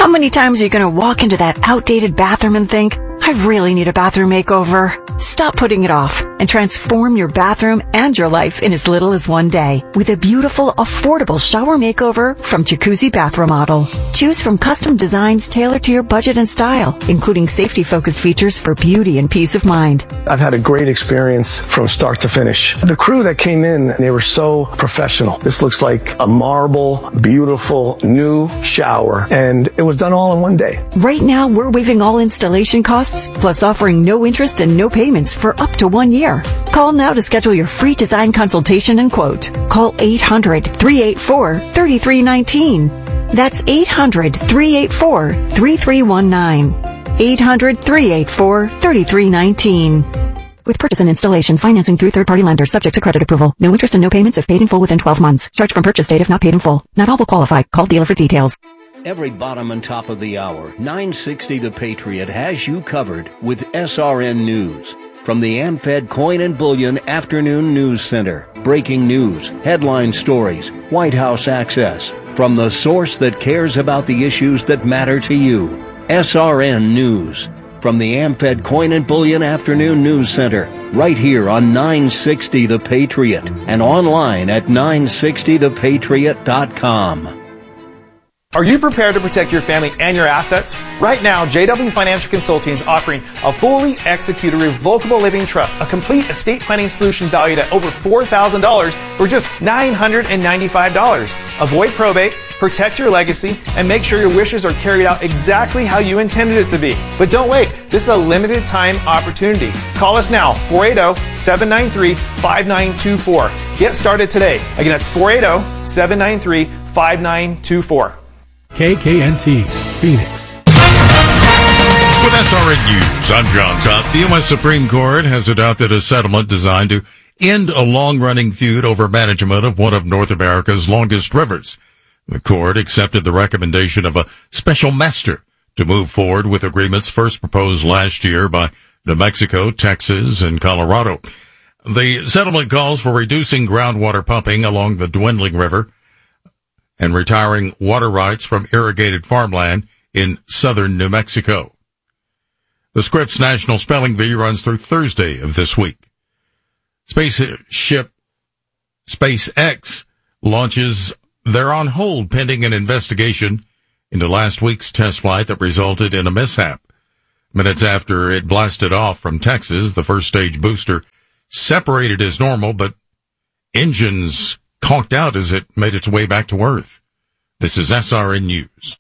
How many times are you going to walk into that outdated bathroom and think, I really need a bathroom makeover? Stop putting it off and transform your bathroom and your life in as little as one day with a beautiful, affordable shower makeover from Jacuzzi Bath Remodel. Choose from custom designs tailored to your budget and style, including safety-focused features for beauty and peace of mind. I've had a great experience from start to finish. The crew that came in, they were so professional. This looks like a marble, beautiful, new shower, and it was done all in one day. Right now, we're waiving all installation costs, plus offering no interest and no payments for up to 1 year. Call now to schedule your free design consultation and quote. Call 800-384-3319. That's 800-384-3319. 800-384-3319. With purchase and installation, financing through third-party lenders, subject to credit approval. No interest and no payments if paid in full within 12 months. Charge from purchase date if not paid in full. Not all will qualify. Call dealer for details. Every bottom and top of the hour, 960 The Patriot has you covered with SRN News. From the AmFed Coin and Bullion Afternoon News Center. Breaking news, headline stories, White House access. From the source that cares about the issues that matter to you. SRN News. From the AmFed Coin and Bullion Afternoon News Center. Right here on 960 The Patriot. And online at 960thepatriot.com. Are you prepared to protect your family and your assets? Right now, JW Financial Consulting is offering a fully executed revocable living trust, a complete estate planning solution valued at over $4,000 for just $995. Avoid probate, protect your legacy, and make sure your wishes are carried out exactly how you intended it to be. But don't wait. This is a limited time opportunity. Call us now, 480-793-5924. Get started today. Again, that's 480-793-5924. KKNT, Phoenix. With SRN News, I'm John Todd. The U.S. Supreme Court has adopted a settlement designed to end a long-running feud over management of one of North America's longest rivers. The court accepted the recommendation of a special master to move forward with agreements first proposed last year by New Mexico, Texas, and Colorado. The settlement calls for reducing groundwater pumping along the dwindling river and retiring water rights from irrigated farmland in southern New Mexico. The Scripps National Spelling Bee runs through Thursday of this week. Spaceship SpaceX launches. They're on hold pending an investigation into last week's test flight that resulted in a mishap. Minutes after it blasted off from Texas, the first stage booster separated as normal, but engines conked out as it made its way back to Earth. This is SRN News.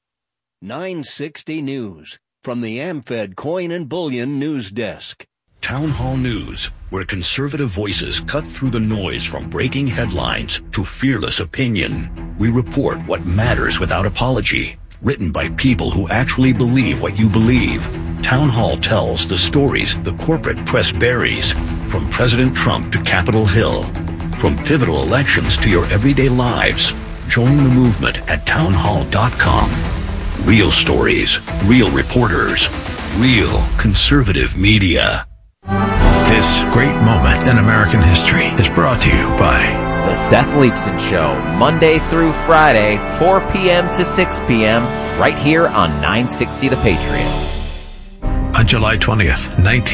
960 News from the AmFed Coin and Bullion News Desk. Town Hall News, where conservative voices cut through the noise from breaking headlines to fearless opinion. We report what matters without apology. Written by people who actually believe what you believe. Town Hall tells the stories the corporate press buries, from President Trump to Capitol Hill. From pivotal elections to your everyday lives, join the movement at townhall.com. Real stories, real reporters, real conservative media. This great moment in American history is brought to you by The Seth Leibson Show, Monday through Friday, 4 p.m. to 6 p.m., right here on 960 The Patriot. On July 20th,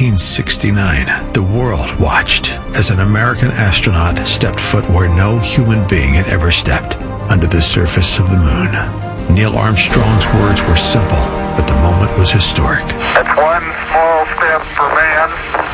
1969, the world watched as an American astronaut stepped foot where no human being had ever stepped, under the surface of the moon. Neil Armstrong's words were simple, but the moment was historic. It's one small step for man,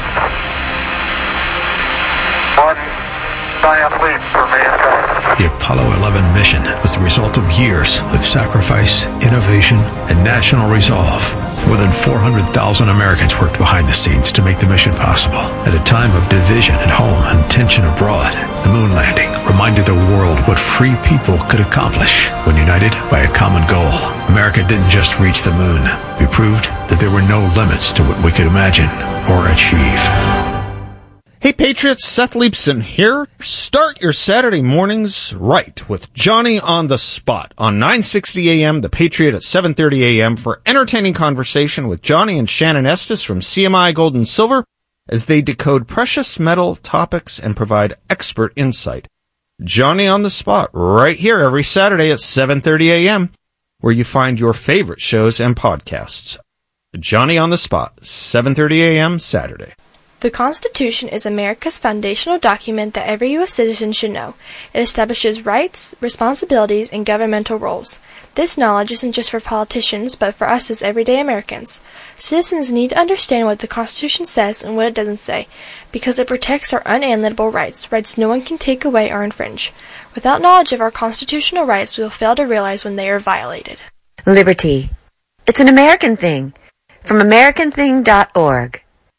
one giant leap for mankind. The Apollo 11 mission was the result of years of sacrifice, innovation, and national resolve. More than 400,000 Americans worked behind the scenes to make the mission possible. At a time of division at home and tension abroad, the moon landing reminded the world what free people could accomplish when united by a common goal. America didn't just reach the moon. We proved that there were no limits to what we could imagine or achieve. Hey Patriots, Seth Leibson here. Start your Saturday mornings right with Johnny on the Spot on 960 AM, The Patriot at 7:30 AM for entertaining conversation with Johnny and Shannon Estes from CMI Gold and Silver as they decode precious metal topics and provide expert insight. Johnny on the Spot right here every Saturday at 7:30 AM. where you find your favorite shows and podcasts. Johnny on the Spot, 7:30 a.m. Saturday. The Constitution is America's foundational document that every U.S. citizen should know. It establishes rights, responsibilities, and governmental roles. This knowledge isn't just for politicians, but for us as everyday Americans. Citizens need to understand what the Constitution says and what it doesn't say, because it protects our unalienable rights, rights no one can take away or infringe. Without knowledge of our constitutional rights, we will fail to realize when they are violated. Liberty. It's an American thing. From AmericanThing.org.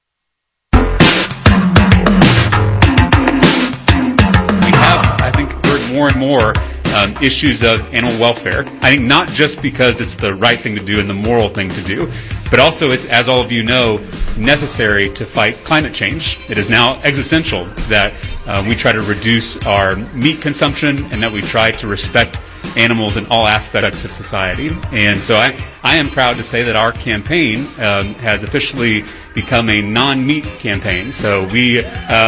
I think heard more and more issues of animal welfare. I think not just because it's the right thing to do and the moral thing to do, but also it's, as all of you know, necessary to fight climate change. It is now existential that we try to reduce our meat consumption and that we try to respect animals in all aspects of society. And so I am proud to say that our campaign has officially become a non-meat campaign. So we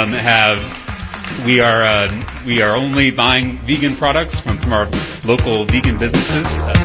are only buying vegan products from our local vegan businesses.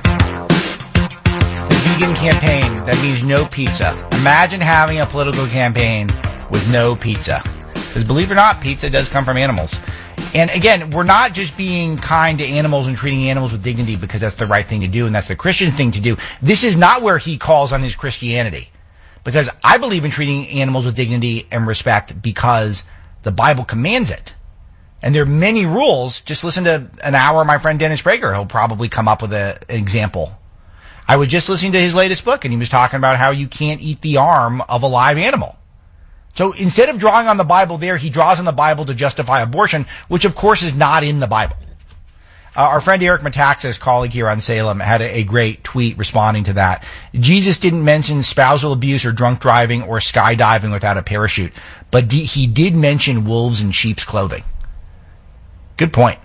The vegan campaign, that means no pizza. Imagine having a political campaign with no pizza. Because believe it or not, pizza does come from animals. And again, we're not just being kind to animals and treating animals with dignity because that's the right thing to do and that's the Christian thing to do. This is not where he calls on his Christianity. Because I believe in treating animals with dignity and respect because the Bible commands it. And there are many rules. Just listen to an hour of my friend Dennis Prager. He'll probably come up with an example. I was just listening to his latest book, and he was talking about how you can't eat the arm of a live animal. So instead of drawing on the Bible there, he draws on the Bible to justify abortion, which of course is not in the Bible. Our friend Eric Metaxas, colleague here on Salem, had a great tweet responding to that. Jesus didn't mention spousal abuse or drunk driving or skydiving without a parachute, but he did mention wolves in sheep's clothing. Good point.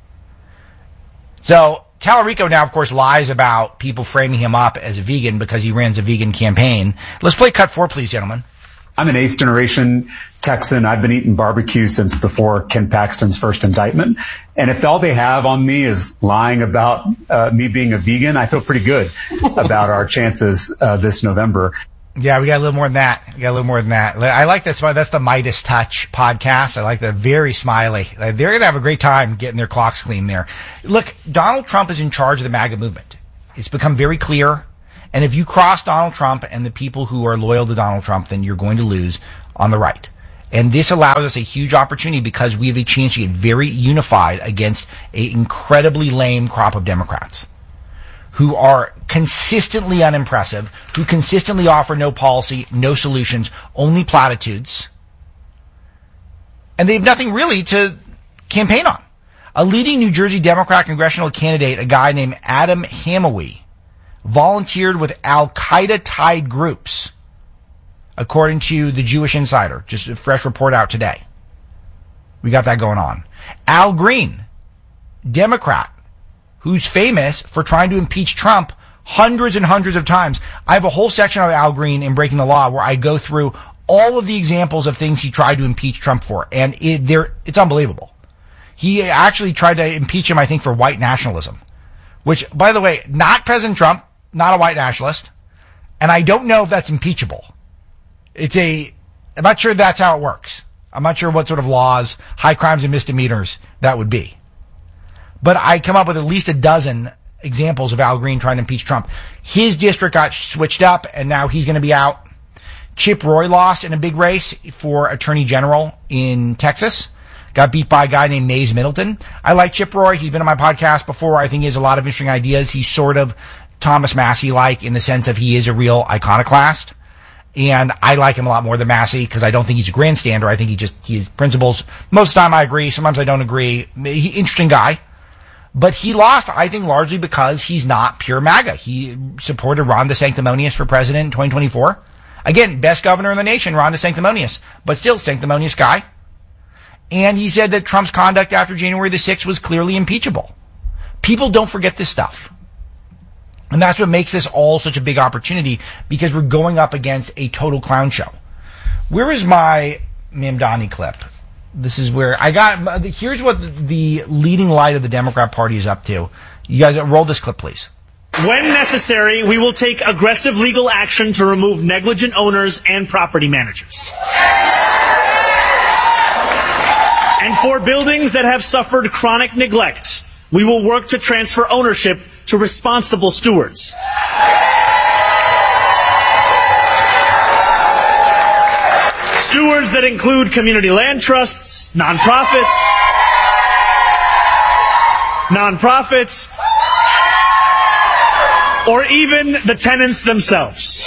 So Tallarico now, of course, lies about people framing him up as a vegan because he runs a vegan campaign. Let's play cut 4, please, gentlemen. I'm an 8th generation Texan. I've been eating barbecue since before Ken Paxton's first indictment. And if all they have on me is lying about me being a vegan, I feel pretty good about our chances this November. Yeah, we got a little more than that. I like this one. That's the Midas Touch podcast. I like that. Very smiley. They're going to have a great time getting their clocks clean there. Look, Donald Trump is in charge of the MAGA movement. It's become very clear. And if you cross Donald Trump and the people who are loyal to Donald Trump, then you're going to lose on the right. And this allows us a huge opportunity because we have a chance to get very unified against an incredibly lame crop of Democrats who are consistently unimpressive, who consistently offer no policy, no solutions, only platitudes. And they have nothing really to campaign on. A leading New Jersey Democrat congressional candidate, a guy named Adam Hamawi, volunteered with Al-Qaeda-tied groups, according to the Jewish Insider. Just a fresh report out today. We got that going on. Al Green, Democrat, who's famous for trying to impeach Trump hundreds and hundreds of times. I have a whole section of Al Green in Breaking the Law where I go through all of the examples of things he tried to impeach Trump for, and it's unbelievable. He actually tried to impeach him, I think, for white nationalism, which, by the way, not President Trump, not a white nationalist, and I don't know if that's impeachable. I'm not sure that's how it works. I'm not sure what sort of laws, high crimes and misdemeanors that would be. But I come up with at least a dozen examples of Al Green trying to impeach Trump. His district got switched up, and now he's going to be out. Chip Roy lost in a big race for Attorney General in Texas. Got beat by a guy named Mays Middleton. I like Chip Roy. He's been on my podcast before. I think he has a lot of interesting ideas. He's sort of Thomas Massey-like in the sense of he is a real iconoclast. And I like him a lot more than Massey because I don't think he's a grandstander. I think he has principles. Most of the time I agree. Sometimes I don't agree. Interesting guy. But he lost, I think, largely because he's not pure MAGA. He supported Ron DeSanctimonious for president in 2024. Again, best governor in the nation, Ron DeSanctimonious. But still, sanctimonious guy. And he said that Trump's conduct after January the 6th was clearly impeachable. People don't forget this stuff. And that's what makes this all such a big opportunity, because we're going up against a total clown show. Where is my Mamdani clip? This is where here's what the leading light of the Democrat Party is up to. You guys roll this clip, please. When necessary, we will take aggressive legal action to remove negligent owners and property managers. And for buildings that have suffered chronic neglect, we will work to transfer ownership to responsible stewards. Stewards that include community land trusts, nonprofits, or even the tenants themselves.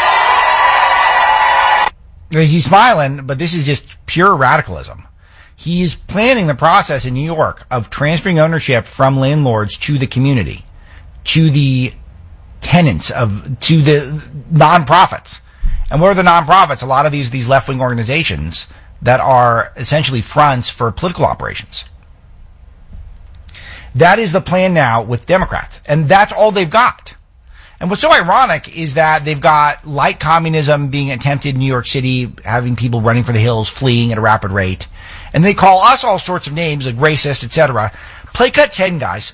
He's smiling, but this is just pure radicalism. He is planning the process in New York of transferring ownership from landlords to the community, to the tenants, to the nonprofits. And what are the nonprofits? A lot of these left-wing organizations that are essentially fronts for political operations. That is the plan now with Democrats. And that's all they've got. And what's so ironic is that they've got light communism being attempted in New York City, having people running for the hills, fleeing at a rapid rate. And they call us all sorts of names like racist, etc. Play cut 10, guys.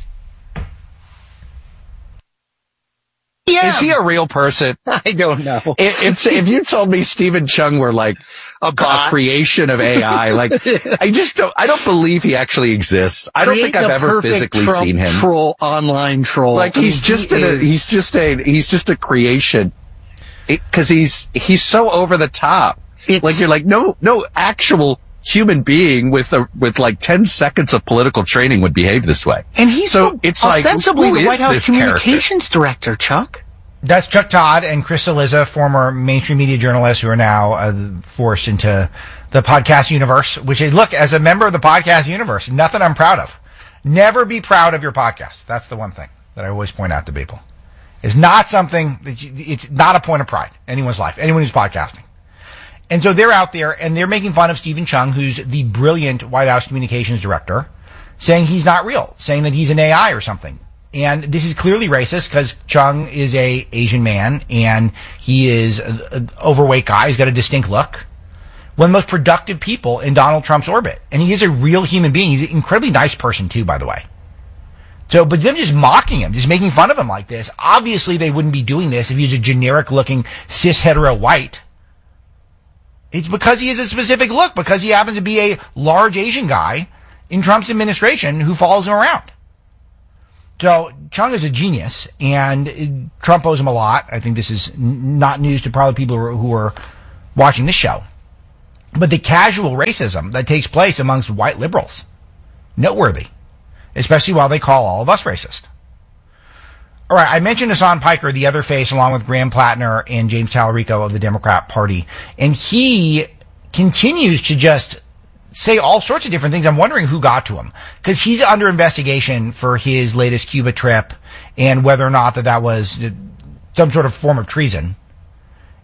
Yeah. Is he a real person? I don't know. If you told me Stephen Chung were like a creation of AI, like I don't believe he actually exists. I don't think I've ever physically seen him. Online troll. Like he's just a creation. Cause he's so over the top. Like you're like, no actual human being with like 10 seconds of political training would behave this way. And he's ostensibly the White House communications director, Chuck. That's Chuck Todd and Chris Cillizza, former mainstream media journalists who are now forced into the podcast universe, which is, look, as a member of the podcast universe, nothing I'm proud of. Never be proud of your podcast. That's the one thing that I always point out to people. It's not something it's not a point of pride in anyone's life, anyone who's podcasting. And so they're out there and they're making fun of Stephen Chung, who's the brilliant White House communications director, saying he's not real, saying that he's an AI or something. And this is clearly racist because Chung is a Asian man and he is an overweight guy. He's got a distinct look. One of the most productive people in Donald Trump's orbit. And he is a real human being. He's an incredibly nice person too, by the way. So, but them just mocking him, just making fun of him like this. Obviously they wouldn't be doing this if he was a generic looking cis hetero white. It's because he has a specific look, because he happens to be a large Asian guy in Trump's administration who follows him around. So Chung is a genius, and Trump owes him a lot. I think this is not news to probably people who are watching this show. But the casual racism that takes place amongst white liberals, noteworthy, especially while they call all of us racist. All right, I mentioned Hassan Piker, the other face, along with Graham Plattner and James Tallarico of the Democrat Party. And he continues to just say all sorts of different things. I'm wondering who got to him. Because he's under investigation for his latest Cuba trip and whether or not that was some sort of form of treason.